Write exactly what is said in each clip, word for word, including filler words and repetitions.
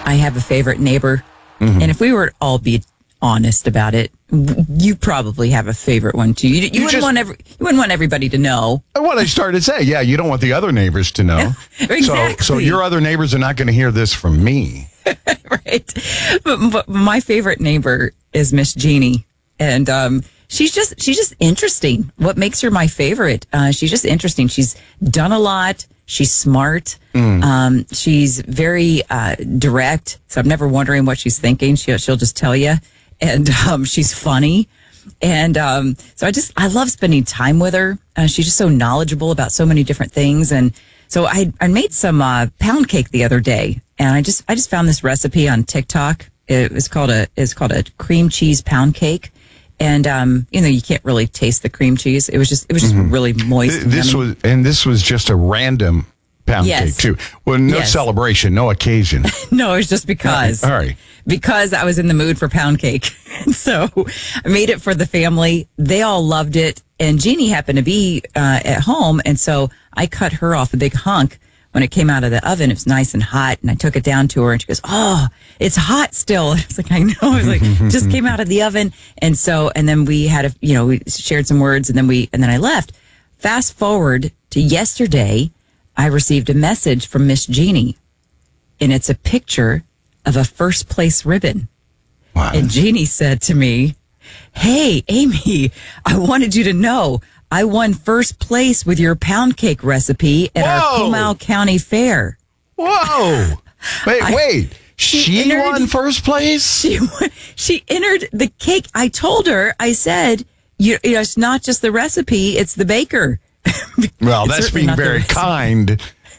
I have a favorite neighbor. Mm-hmm. And if we were to all be honest about it, you probably have a favorite one too. You, you, you wouldn't just, want every, you wouldn't want everybody to know. What I started to say, yeah, you don't want the other neighbors to know. Exactly. So, so your other neighbors are not going to hear this from me. Right. But, but my favorite neighbor is Miss Jeannie. And um, she's just she's just interesting. What makes her my favorite? Uh, she's just interesting. She's done a lot. She's smart. Mm. Um, she's very uh, direct. So I'm never wondering what she's thinking. She'll, she'll just tell you. And um, she's funny. And um, so I just, I love spending time with her. Uh, she's just so knowledgeable about so many different things. And so I, I made some uh, pound cake the other day. And I just, I just found this recipe on TikTok. It was called a, it's called a cream cheese pound cake. And, um, you know, you can't really taste the cream cheese. It was just, it was just mm-hmm. really moist. This was, and this was just a random pound yes. cake too. Well, no yes. celebration, no occasion. No, it was just because. All right. Because I was in the mood for pound cake. So I made it for the family. They all loved it. And Jeannie happened to be uh, at home. And so I cut her off a big hunk when it came out of the oven. It was nice and hot. And I took it down to her and she goes, "Oh, it's hot still." I was like, I know. I was like, just came out of the oven. And so, and then we had a, you know, we shared some words and then we, and then I left. Fast forward to yesterday, I received a message from Miss Jeannie. And it's a picture of a first place ribbon. Wow. And Jeannie said to me, "Hey, Amy, I wanted you to know I won first place with your pound cake recipe at Whoa. our Comal County Fair." Whoa. Wait, I, wait. She, she entered, won first place? She she entered the cake. I told her, I said, you, you know, it's not just the recipe, it's the baker. Well, that's being very kind.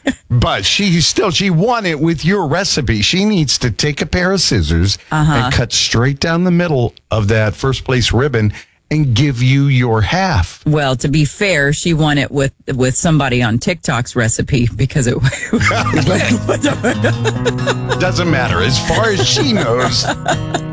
But she still, she won it with your recipe. She needs to take a pair of scissors uh-huh. and cut straight down the middle of that first place ribbon and give you your half. Well, to be fair, she won it with with somebody on TikTok's recipe because it doesn't matter as far as she knows.